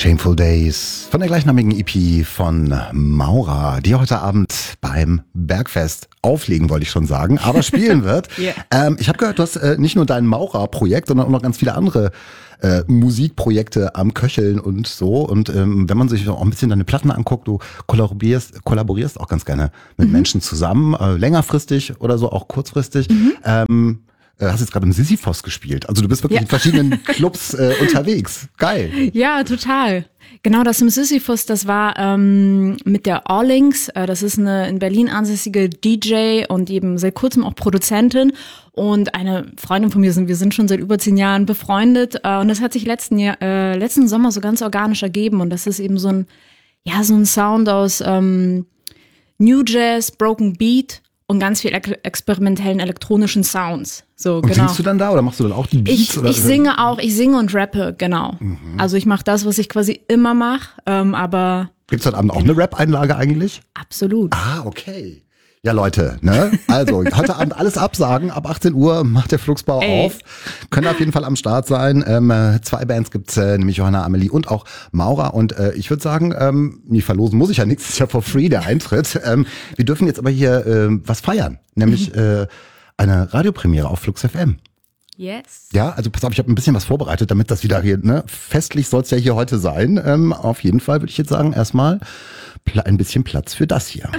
Shameful Days von der gleichnamigen EP von Maura, die heute Abend beim Bergfest auflegen, wollte ich schon sagen, aber spielen wird. Yeah. Ich habe gehört, du hast nicht nur dein Maura-Projekt, sondern auch noch ganz viele andere Musikprojekte am Köcheln und so. Und wenn man sich auch ein bisschen deine Platten anguckt, du kollaborierst auch ganz gerne mit Menschen zusammen, längerfristig oder so, auch kurzfristig. Hast jetzt gerade im Sisyphos gespielt. Also du bist wirklich in verschiedenen Clubs unterwegs. Geil. Ja, total. Genau, das im Sisyphos, das war mit der Allings. Das ist eine in Berlin ansässige DJ und eben seit kurzem auch Produzentin. Und eine Freundin von mir wir sind schon seit über 10 Jahren befreundet. Und das hat sich letzten Sommer so ganz organisch ergeben. Und das ist eben so ein Sound aus New Jazz, Broken Beat und ganz viel experimentellen elektronischen Sounds. So, und singst du dann da oder machst du dann auch die Beats? Ich singe und rappe, genau. Also ich mache das, was ich quasi immer mache, aber... Gibt's heute Abend auch eine Rap-Einlage eigentlich? Absolut. Ah, okay. Ja, Leute, ne? Also, heute Abend alles absagen. Ab 18 Uhr macht der Flugsbau auf. Können auf jeden Fall am Start sein. 2 Bands gibt's, nämlich Johanna Amelie und auch Maura. Und ich würde sagen, verlosen muss ich ja nichts. Ist ja for free der Eintritt. Wir dürfen jetzt aber hier was feiern. Nämlich eine Radiopremiere auf Flux FM. Yes. Ja, also pass auf, ich habe ein bisschen was vorbereitet, damit das wieder hier, ne? Festlich soll's ja hier heute sein. Auf jeden Fall würde ich jetzt sagen, erstmal ein bisschen Platz für das hier.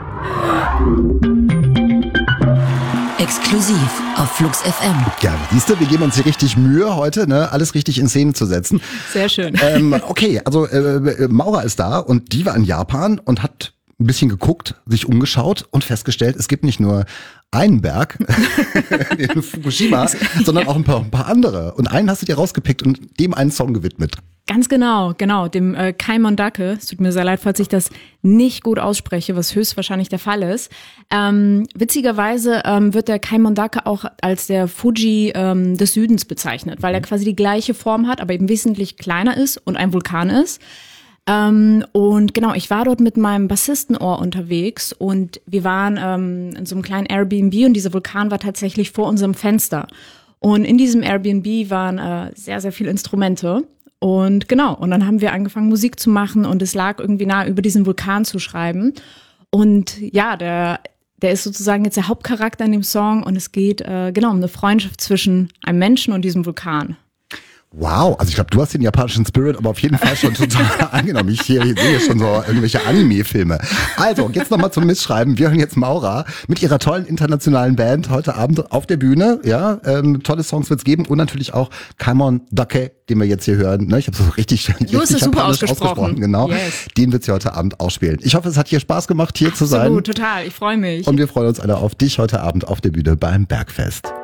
Exklusiv auf Flux FM. Ja, siehst du, wir geben uns hier richtig Mühe heute, ne, alles richtig in Szene zu setzen. Sehr schön. Okay, also Maura ist da und die war in Japan und hat ein bisschen geguckt, sich umgeschaut und festgestellt, es gibt nicht nur einen Berg in Fukushima, sondern auch ein paar andere. Und einen hast du dir rausgepickt und dem einen Song gewidmet. Ganz genau, dem Kaimondake. Es tut mir sehr leid, falls ich das nicht gut ausspreche, was höchstwahrscheinlich der Fall ist. Witzigerweise wird der Kaimondake auch als der Fuji des Südens bezeichnet, weil er quasi die gleiche Form hat, aber eben wesentlich kleiner ist und ein Vulkan ist. Und genau, ich war dort mit meinem Bassistenohr unterwegs und wir waren in so einem kleinen Airbnb und dieser Vulkan war tatsächlich vor unserem Fenster. Und in diesem Airbnb waren sehr, sehr viele Instrumente. Und genau, und dann haben wir angefangen Musik zu machen und es lag irgendwie nahe, über diesen Vulkan zu schreiben. Und ja, der ist sozusagen jetzt der Hauptcharakter in dem Song und es geht um eine Freundschaft zwischen einem Menschen und diesem Vulkan. Wow, also ich glaube, du hast den japanischen Spirit aber auf jeden Fall schon total angenommen. Ich sehe schon so irgendwelche Anime-Filme. Also, jetzt nochmal zum Mitschreiben. Wir hören jetzt Maura mit ihrer tollen internationalen Band heute Abend auf der Bühne. Ja, tolle Songs wird's geben und natürlich auch Kaimondake, den wir jetzt hier hören. Ne? Ich habe es so richtig super ausgesprochen. Genau, yes. Den wird's hier heute Abend ausspielen. Ich hoffe, es hat hier Spaß gemacht, hier zu sein. Absolut, total. Ich freue mich. Und wir freuen uns alle auf dich heute Abend auf der Bühne beim Bergfest.